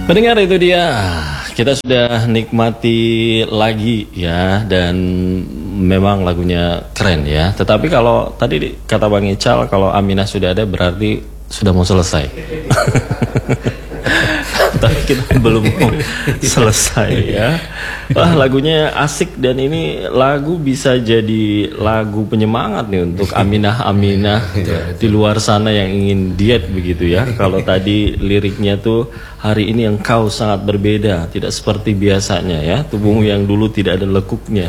Pendengar, itu dia, kita sudah nikmati lagi ya, dan memang lagunya keren ya. Tetapi kalau tadi kata Bang Ical, kalau Aminah sudah ada berarti sudah mau selesai. Tapi kita belum mau selesai ya. Wah, lagunya asik, dan ini lagu bisa jadi lagu penyemangat nih untuk Aminah-Aminah di luar sana yang ingin diet begitu ya. Kalau tadi liriknya tuh, hari ini engkau sangat berbeda, tidak seperti biasanya ya, tubuhmu yang dulu tidak ada lekuknya.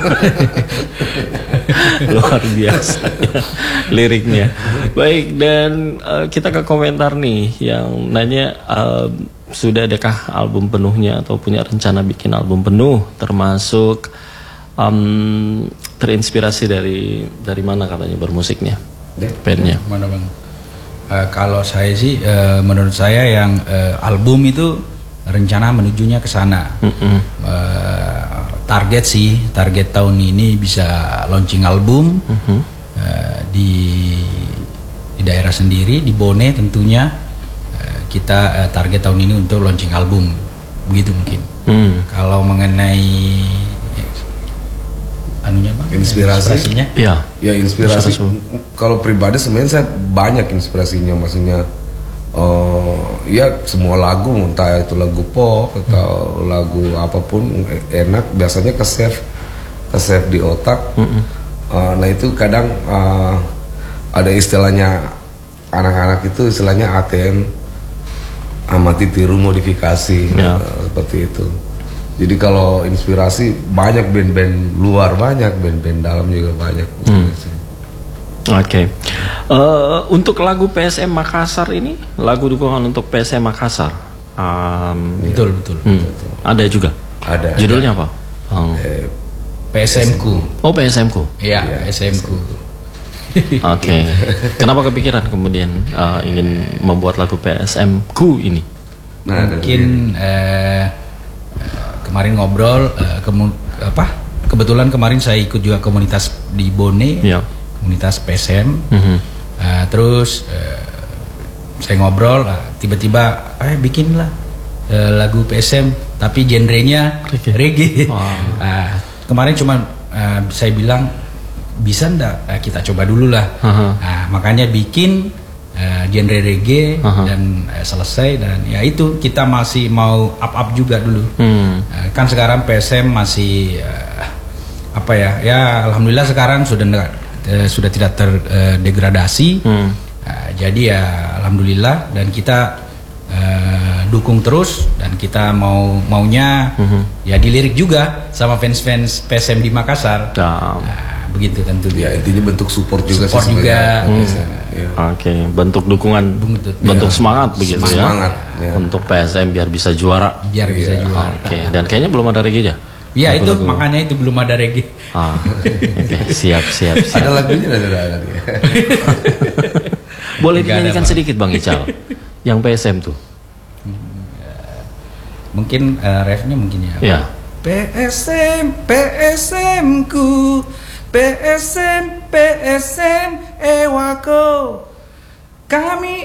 Luar biasa ya, liriknya. Baik, dan kita ke komentar nih yang nanya, sudah adakah album penuhnya atau punya rencana bikin album penuh, termasuk terinspirasi dari mana katanya bermusiknya, bandnya? Mana Bang? Kalau saya sih, menurut saya yang album itu rencana menujunya ke sana. Target tahun ini bisa launching album di daerah sendiri, di Bone tentunya. Kita target tahun ini untuk launching album, begitu mungkin. Kalau mengenai anunya Bang, inspirasinya? Ya inspirasi. Kalau pribadi sebenarnya saya banyak inspirasinya, maksudnya ya semua lagu, entah itu lagu pop atau lagu apapun enak, biasanya ke save di otak. Nah itu kadang ada istilahnya anak-anak itu, istilahnya ATM, amati tiru modifikasi, seperti itu. Jadi kalau inspirasi banyak, band-band luar banyak, band-band dalam juga banyak. Oke. Untuk lagu PSM Makassar ini, lagu dukungan untuk PSM Makassar, betul. ada juga. Ada. Judulnya apa? PSM-ku. Oh, PSM-ku. Iya, PSM-ku. Oke. Kenapa kepikiran kemudian ingin membuat lagu PSM-ku ini? Mungkin kemarin ngobrol, kebetulan kemarin saya ikut juga komunitas di Bone, komunitas PSM. Terus saya ngobrol, tiba-tiba bikinlah lagu PSM tapi genrenya reggae. Kemarin cuma saya bilang, bisa ndak kita coba dulu lah. Makanya bikin genre reggae dan selesai, dan ya itu kita masih mau up juga dulu. Kan sekarang PSM masih ya alhamdulillah sekarang sudah tidak terdegradasi. Jadi ya alhamdulillah, dan kita dukung terus, dan kita maunya ya dilirik juga sama fans PSM di Makassar. Begitu tentu ya, intinya bentuk support juga. Oke, bentuk dukungan, bentuk semangat begitu ya. Untuk PSM biar bisa juara. Oke, dan kayaknya belum ada reggae ya? Iya, itu makanya itu belum ada reggae. Oke, siap. Ada lagunya, ada. Boleh dinyanyikan sedikit Bang Ical, yang PSM tuh. Mungkin refnya mungkin ya. Ya. PSM-ku, PSM ewako, kami